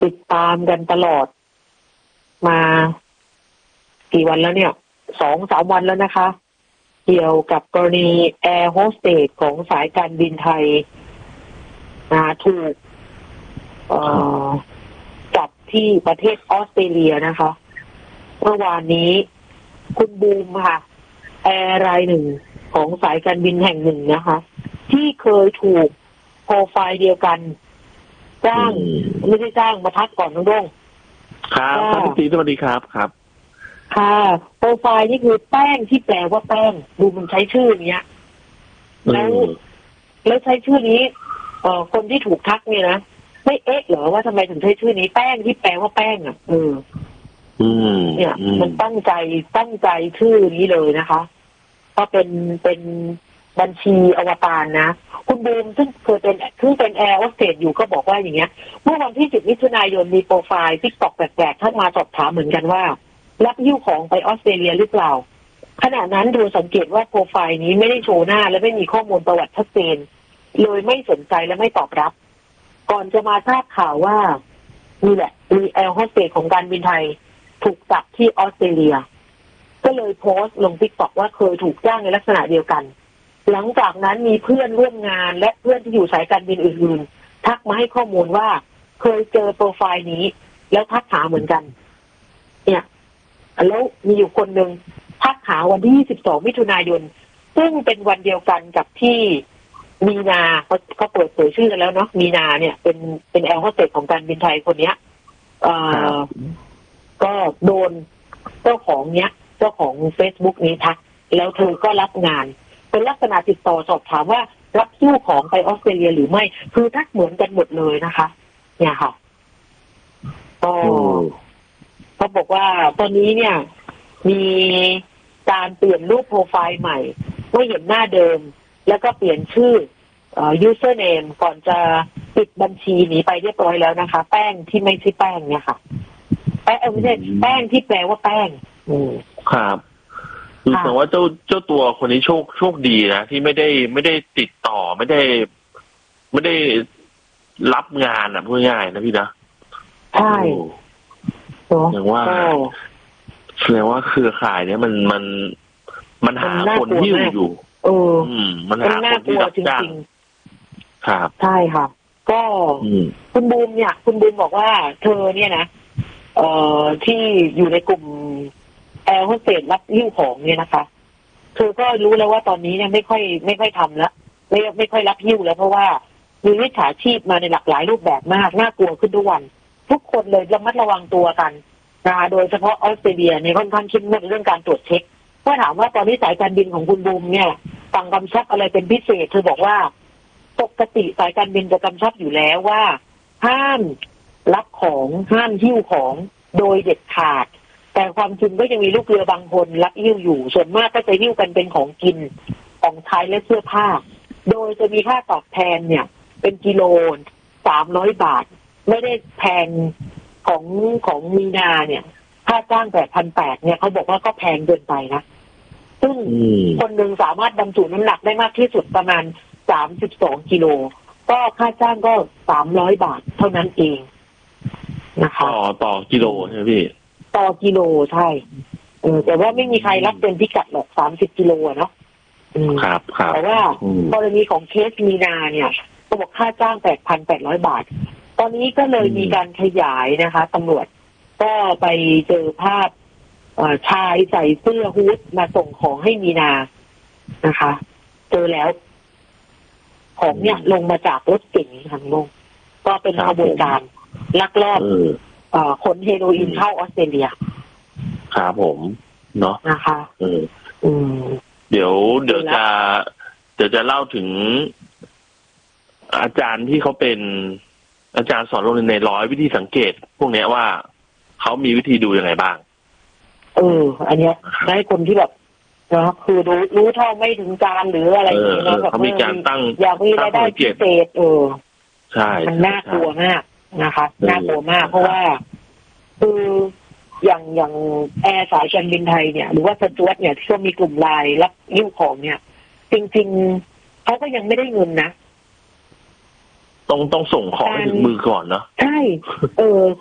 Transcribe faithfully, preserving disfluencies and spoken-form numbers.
ติดตามกันตลอดมากี่วันแล้วเนี่ยสองสามวันแล้วนะคะเกี่ยวกับกรณีแอร์โฮสเตสของสายการบินไทยนะถูกจับที่ประเทศออสเตรเลียนะคะเมื่อวานนี้คุณบูมค่ะแอร์รายหนึ่งของสายการบินแห่งหนึ่งนะคะที่เคยถูกโปรไฟล์เดียวกันจ้างไม่ได้จ้างมาทักก่อนน้องดงครับครับพี่สวัสดีครับครับค่ะโปรไฟล์นี่คือแป้งที่แปลว่าแป้งดูมันใช้ชื่อเนี้ยแล้วแล้วใช้ชื่อนี้เอ่อคนที่ถูกทักเนี่ยนะไม่เอ๊ะเหรอว่าทำไมถึงใช้ชื่อนี้แป้งที่แปลว่าแป้งอ่ะเออเนี่ยมันตั้งใจตั้งใจชื่อนี้เลยนะคะก็เป็นเป็นบัญชีอวตารนะคุณบูมซึ่งเคยเป็นซึ่งเป็นแอร์โฮสเตสอยู่ก็บอกว่าอย่างเงี้ยเมื่อวันที่สิบมิถุนายนมีโปรไฟล์ TikTok แปลกๆท่านมาสอบถามเหมือนกันว่ารับหิ้วของไปออสเตรเลียหรือเปล่าขณะนั้นดูสังเกตว่าโปรไฟล์นี้ไม่ได้โชว์หน้าและไม่มีข้อมูลประวัติชัดเจนเลยไม่สนใจและไม่ตอบรับก่อนจะมาทราบข่าวว่านี่แหละมีแอร์โฮสเตสของการบินไทยถูกจับที่ออสเตรเลียก็เลยโพสต์ลง TikTok ว่าเคยถูกจ้างในลักษณะเดียวกันหลังจากนั้นมีเพื่อนร่วมงานและเพื่อนที่อยู่สายการบินอื่นๆทักมาให้ข้อมูลว่าเคยเจอโปรไฟล์นี้แล้วทักหาเหมือนกันเนี่ยแล้วมีอยู่คนหนึ่งทักหาวันที่ยี่สิบสองมิถุนายนซึ่งเป็นวันเดียวกันกับที่มีนาเขาเขาเปิดเผยชื่อกันแล้วเนาะมีนาเนี่ยเป็นเป็นแอร์โฮสเตสของการบินไทยคนเนี้ยเอ่อก็โดนเจ้าของเนี้ยเจ้าของ Facebook นี้ทักแล้วเธอก็รับงานเป็นลักษณะติดต่อสอบถามว่ารับหิ้วของไปออสเตรเลียหรือไม่คือทักเหมือนกันหมดเลยนะคะเนี่ยค่ะก็เขาบอกว่าตอนนี้เนี่ยมีการเปลี่ยนรูปโปรไฟล์ใหม่ไม่เห็นหน้าเดิมแล้วก็เปลี่ยนชื่อเอ่อ username ก่อนจะปิดบัญชีหนีไปเรียบร้อยแล้วนะคะแป้งที่ไม่ใช่แป้งเนี่ยค่ะแป้งไม่ใช่แป้งที่แปลว่าแป้งอืมครับคือแปลว่าเจ้าเจ้าตัวคนนี้โชคโชคดีนะที่ไม่ได้ไม่ได้ติดต่อไม่ได้ไม่ได้รับงานอ่ะพูดง่ายนะพี่นะใช่แสดงว่าแสดงว่าเครือข่ายเนี้ยมันมันมันหาคนที่อยู่อยู่เออมันหาคนที่รับจ้างครับใช่ค่ะก็คุณบูมเนี่ยคุณบูมบอกว่าเธอเนี่ยนะเอ่อที่อยู่ในกลุ่มแอร์โฮสเตสรับหิ้วของเนี่ยนะคะเธอก็รู้แล้วว่าตอนนี้เนี่ยไม่ค่อยไม่ค่อยทำแล้วไม่ไม่ค่อยรับหิ้วแล้วเพราะว่ามีมิจฉาชีพมาในหลากหลายรูปแบบมากน่ากลัวขึ้นทุกวันทุกคนเลยระมัดระวังตัวกันนะโดยเฉพาะออสเตรเลียเนี่ยค่อนข้างเข้มงวดเรื่องการตรวจเช็คเมื่อถามว่าตอนนี้สายการบินของคุณบูมเนี่ยสั่งกำชับอะไรเป็นพิเศษเธอบอกว่าปกติสายการบินจะกำชับอยู่แล้วว่าห้ามรับของห้ามหิ้วของโดยเด็ดขาดแต่ความจริงก็ยังมีลูกเรือบางคนรับหิ้วอยู่ส่วนมากก็จะหิ้วกันเป็นของกินของใช้และเสื้อผ้าโดยจะมีค่าตอบแทนเนี่ยเป็นกิโลสามร้อยบาทไม่ได้แพงของของมีนาเนี่ยค่าจ้างแปดพันแปดเนี่ยเขาบอกว่าก็แพงเกินไปนะซึ่งคนหนึ่งสามารถบรรจุน้ำหนักได้มากที่สุดประมาณสามสิบสองกิโลก็ค่าจ้างก็สามร้อยบาทเท่านั้นเองนะคะต่อต่อกิโลใช่ไหมพี่ต่อกิโลใช่เออแต่ว่าไม่มีใครรับเต็มพิกัดหรอกสามสิบกิโลเนาะครับครับแต่ว่ากรณีของเคสมีนาเนี่ยเขาบอกค่าจ้างแปดพันแปดร้อยบาทตอนนี้ก็เลยมีการขยายนะคะตำรวจก็ไปเจอภาพชายใส่เสื้อฮู้ดมาส่งของให้มีนานะคะเจอแล้วของเนี่ยลงมาจากรถเก๋งทางลงก็เป็นขบวนการลักลอบขนเฮโรอีนเข้าออสเตรเลียครับผมเนาะนะคะเอออืมเดี๋ยวเดี๋ยวจะเดี๋ยวจะเล่าถึงอาจารย์ที่เขาเป็นอาจารย์สอนโรงเรียนในร้อยวิธีสังเกตพวกนี้ว่าเขามีวิธีดูยังไงบ้างเอออันเนี้ยได้คนที่แบบนะคือรู้รู้เท่าไม่ถึงการหรืออะไรอย่างเงี้ยนะแบบเขามีการตั้งอยากมีรายได้พิเศษเออใช่มันน่ากลัวมากนะคะน่ากลัวมากเพราะว่าคืออย่างอย่างแอร์สายการบินไทยเนี่ยหรือว่าสจ๊วตเนี่ยที่เขามีกลุ่มไลน์รับหิ้วของเนี่ยจริงๆเขาก็ยังไม่ได้เงินนะต้องต้องส่งของให้ถึงมือก่อนเนาะใช่เออ